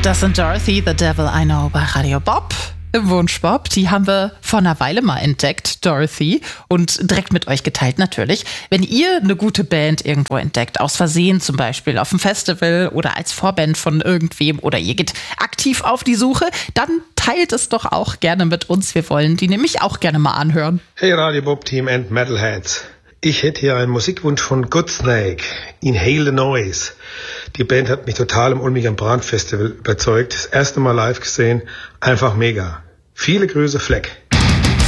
Das sind Dorothy, The Devil I Know bei Radio Bob. Im Wunsch Bob, die haben wir vor einer Weile mal entdeckt, Dorothy, und direkt mit euch geteilt natürlich. Wenn ihr eine gute Band irgendwo entdeckt, aus Versehen zum Beispiel auf dem Festival oder als Vorband von irgendwem oder ihr geht aktiv auf die Suche, dann teilt es doch auch gerne mit uns. Wir wollen die nämlich auch gerne mal anhören. Hey Radio Bob Team and Metalheads. Ich hätte hier einen Musikwunsch von Goodsnake, Inhale the Noise. Die Band hat mich total im Ulm am Brand Festival überzeugt. Das erste Mal live gesehen, einfach mega. Viele Grüße, Fleck.